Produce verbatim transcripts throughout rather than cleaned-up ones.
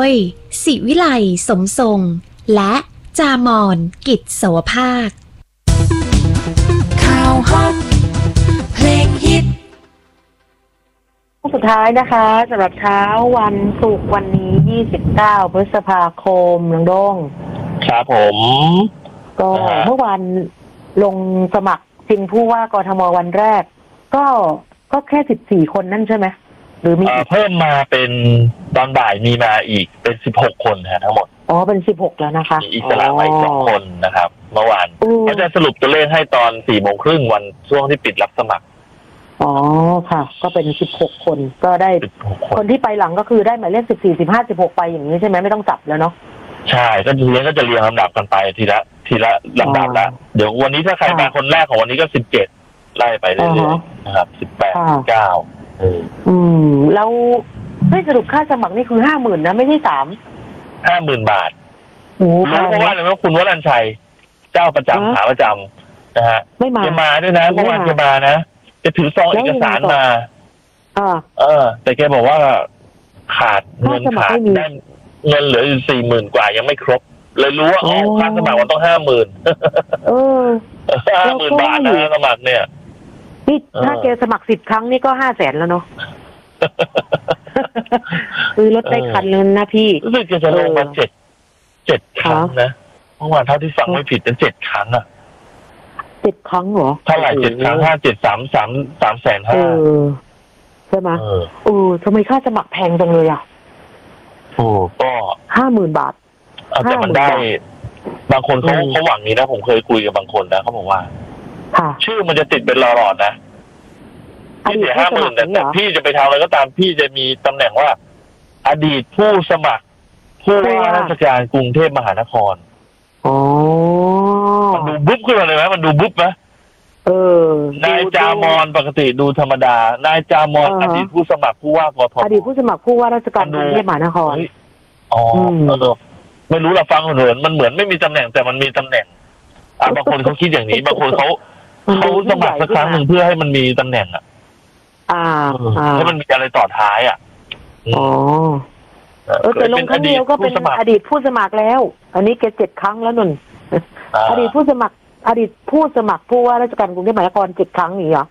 ยศิวิไลสมทรงและจามอนกิจสวภาคข่าวฮอตเพลงฮิตสุดท้ายนะคะสำหรับเช้าวันศุกร์วันนี้ยี่สิบเก้าพฤษภาคมน้องโด้งครับผมก็เมื่อวานลงสมัครชิงผู้ว่ากทมวันแรกก็ก็แค่สิบสี่คนนั่นใช่ไหมหรือมีเพิ่มมาเป็นตอนบ่ายมีมาอีกเป็นสิบหกคนฮะทั้งหมดอ๋อเป็นสิบหกแล้วนะคะมีอิสระไปสองคนนะครับเมื่อวานเขาจะสรุปตัวเลขให้ตอนสี่โมงครึ่งวันช่วงที่ปิดรับสมัครอ๋อค่ะก็เป็นสิบหกคนก็ได้คนที่ไปหลังก็คือได้หมายเลขสิบสี่ สิบห้า สิบหกไปอย่างนี้ใช่ไหมไม่ต้องจับแล้วเนาะใช่ก็ทีนี้ก็จะเรียงลำดับกันไปทีละทีละลำดับละเดี๋ยววันนี้ถ้าใครมาคนแรกของวันนี้ก็สิบเจ็ดไล่ไปเรื่อยๆนะครับสิบแปด สิบเก้าเอออืมแล้วให้สรุปค่าสมัครนี่คือห้าหมื่นนะไม่ใช่สามห้าหมื่นบาทรู้เพราะว่าอะไรว่าคุณวรัญชัยเจ้าประจำขาประจำนะฮะไม่มาจะมาด้วยนะเมื่อวานจะมานะจะถือซองเอกสารมาเออแต่แกบอกว่าขาดเงินขาดได้เงินเหลืออยู่สี่หมื่นกว่ายังไม่ครบเลยรู้ว่าอ๋อค่าสมัครมันต้องห้าหมื่นเออห้าหมื่นบาทนะสมัครเนี่ยนี่ถ้าแกสมัครสิบครั้งนี่ก็ห้าแสนแล้วเนาะคือรถได้คันเลยนะพี่รู้สึกจะลงมาเจ็ดเจ็ดครั้งนะเมื่อวานเท่าที่ฟังไม่ผิดจะเจ็ดครั้งอ่ะเจ็ดครั้งเหรอเท่าไหร่เจ็ดครั้งห้าเจ็ดสามสามสามแสนห้าใช่ไหมเออทำไมค่าสมัครแพงจังเลยอ่ะโอ้ก็ห้าหมื่นบาทแต่มันได้บางคนเขาเขาหวังนี้นะผมเคยคุยกับบางคนนะเขาบอกว่าชื่อมันจะติดเป็นหลอดนะพี่เสียห้าหมื่นแต่พี่จะไปทำอะไรก็ตามพี่จะมีตำแหน่งว่าอดีตผู้สมัครผู้ว่าราชการกรุงเทพมหานครอ๋อมันดูบุ๊บขึ้นมาเลยไหมมันดูบุ๊บไหมเออนายจามอนปกติดูธรรมดานายจามอนอดีตผู้สมัครผู้ว่ากทมอดีตผู้สมัครผู้ว่าราชการกรุงเทพมหานครอ๋อไม่รู้เราฟังเหมือนมันเหมือนไม่มีตำแหน่งแต่มันมีตำแหน่งอ่ะบางคนเขาคิดอย่างนี้บางคนเขาเขาสมัครสักครั้งหนึ่งเพื่อให้มันมีตำแหน่งอ่ะอ่าให้มันมีอะไรต่อท้ายอ่ะอ๋อเออแต่ลงครั้งเดียวก็เป็นอดีตผู้สมัครแล้วอันนี้แกเจ็ดครั้งแล้วนุ่นอดีตผู้สมัครอดีตผู้สมัครผู้ว่าราชการกรุงเทพมหานครเจ็ดครั้งนี่เหรอ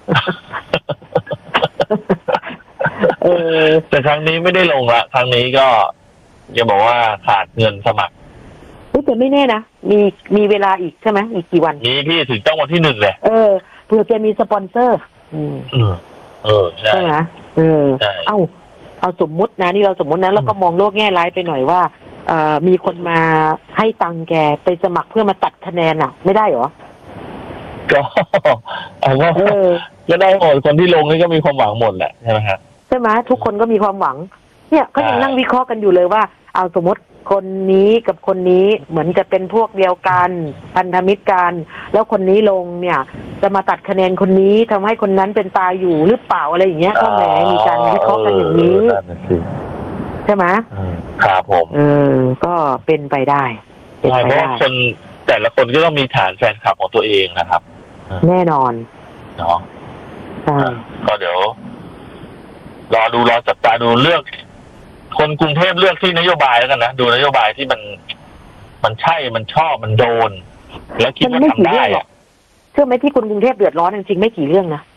เออแต่ครั้งนี้ไม่ได้ลงละครั้งนี้ก็ยังบอกว่าขาดเงินสมัครแต่ไม่แน่นะมีมีเวลาอีกใช่ไหมอีกกี่วันมีพี่ถึงต้องวันที่หนึ่งเลยเออเผื่อจะมีสปอนเซอร์อืมเออใช่ไหมเออเอ้าเอาสมมุตินะนี่เราสมมุตินะแล้วก็มองโลกแง่ร้ายไปหน่อยว่าเอ่อมีคนมาให้ตังแกไปสมัครเพื่อมาตัดคะแนนอ่ะไม่ได้เหรอก็เอาว่าก็ได้หมดคนที่ลงนี่ก็มีความหวังหมดแหละใช่ไหมครับใช่ไหมทุกคนก็มีความหวังเนี่ยก็ยังนั่งวิเคราะห์กันอยู่เลยว่าเอาสมมติคนนี้กับคนนี้เหมือนจะเป็นพวกเดียวกันพันธมิตรกันแล้วคนนี้ลงเนี่ยจะมาตัดคะแนนคนนี้ทำให้คนนั้นเป็นตายอยู่หรือเปล่าอะไรอย่างเงี้ยก็แหมมีการวิเคราะห์กันอย่างนี้ใช่ไหมครับผมเออก็เป็นไปได้เป็นไปได้คนแต่ละคนก็ต้องมีฐานแฟนคลับของตัวเองนะครับแน่นอนเนาะก็เดี๋ยวรอดูรอจับตาดูเลือกคนกรุงเทพเลือกที่นโยบายแล้วกันนะดูนโยบายที่มันมันใช่มันชอบมันโดนแล้วคิดว่าทำได้อะเชื่อไหมที่คนกรุงเทพเดือดร้อนจริงๆไม่กี่เรื่องนะ